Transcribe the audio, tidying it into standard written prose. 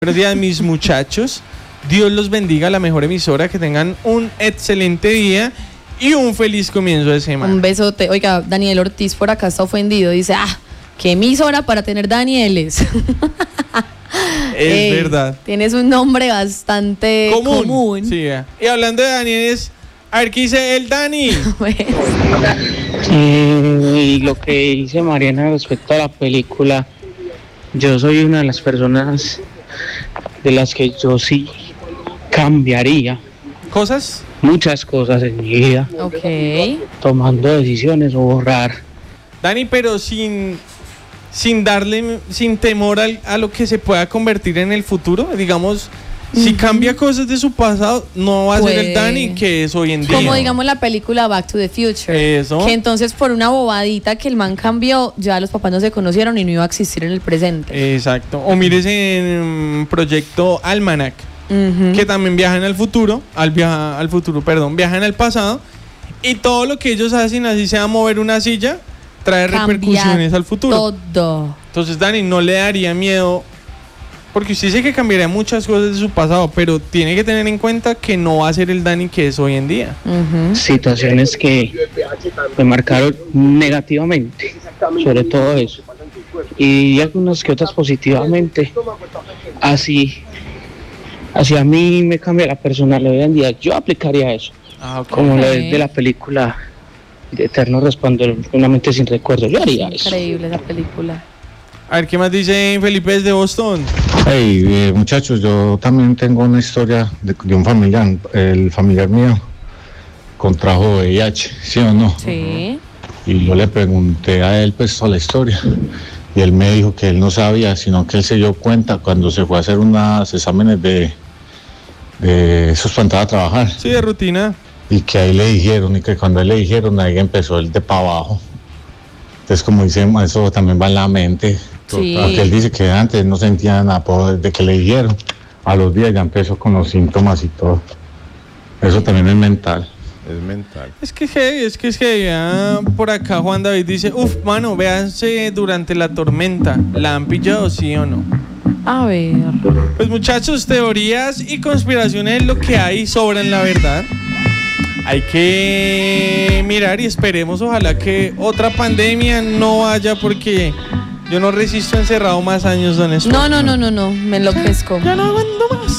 Buenos días, mis muchachos. Dios los bendiga, la mejor emisora. Que tengan un excelente día y un feliz comienzo de semana. Un besote. Oiga, Daniel Ortiz por acá está ofendido. Dice, qué emisora para tener Danieles. Es verdad. Tienes un nombre bastante común. Sí, y hablando de Danieles, a ver qué dice el Dani. Y lo que dice Mariana respecto a la película, yo soy una de las personas de las que yo sí cambiaría ¿Cosas? muchas cosas en mi vida, tomando decisiones o borrar. Dani, pero sin temor a lo que se pueda convertir en el futuro, digamos. Si cambia cosas de su pasado, no va a ser el Dani que es hoy en día. Como digamos la película Back to the Future. Eso. Que entonces por una bobadita que el man cambió, ya los papás no se conocieron y no iba a existir en el presente. Exacto. O mires en Proyecto Almanac, que también viajan al futuro, viajan al pasado, y todo lo que ellos hacen, así sea mover una silla, trae repercusiones al futuro. Todo. Entonces Dani no le daría miedo. Porque usted dice que cambiaría muchas cosas de su pasado, pero tiene que tener en cuenta que no va a ser el Dani que es hoy en día. Situaciones que me marcaron negativamente, sobre todo eso. Y algunas que otras positivamente. Así a mí me cambia la personalidad hoy en día. Yo aplicaría eso. Como lo de la película de Eterno Resplandor, Una mente sin recuerdos. Yo haría eso. Increíble la película. A ver, ¿qué más dice Felipe desde Boston? Hey, muchachos, yo también tengo una historia de un familiar. El familiar mío contrajo VIH, ¿sí o no? Sí. Y yo le pregunté a él pues toda la historia. Y él me dijo que él no sabía, sino que él se dio cuenta cuando se fue a hacer unos exámenes de esos para entrar a trabajar. Sí, de rutina. Y que ahí le dijeron, y que cuando él le dijeron, ahí empezó el de para abajo. Entonces, como dicen, eso también va en la mente. Sí. Porque él dice que antes no sentía nada, pero desde que le dijeron, a los días ya empezó con los síntomas y todo. Eso también es mental. Es mental. Es que por acá Juan David dice, mano, véanse durante la tormenta. ¿La han pillado, sí o no? A ver. Pues muchachos, teorías y conspiraciones, lo que hay sobran, la verdad. Hay que mirar y esperemos, ojalá que otra pandemia no vaya, porque yo no resisto encerrado más años, don Espo. No, me enloquezco. Ya no aguanto más.